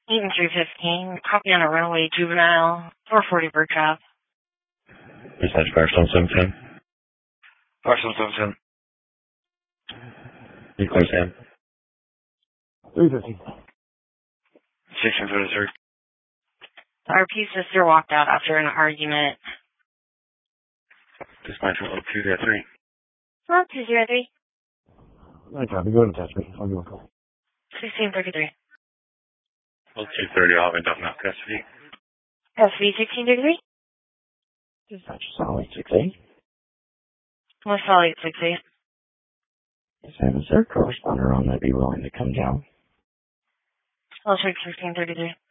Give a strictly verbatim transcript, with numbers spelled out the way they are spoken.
Eaton three fifteen, copy on a runaway juvenile, four forty bird trap. Dispatch Firestone seven ten. Firestone seven ten. You clear Sam? three fifteen. sixteen thirty-three. The R P sister walked out after an argument. Dispatch oh two zero three. Oh, two zero three. I copy. Go ahead and touch me. I'll give a call. sixteen thirty-three. oh two thirty, I'll have indefinite custody. Custody sixteen thirty-three. Dispatch solid six eight. What's all eight six eight? Is there a corresponder on that be willing to come down? I'll check sixteen thirty-three.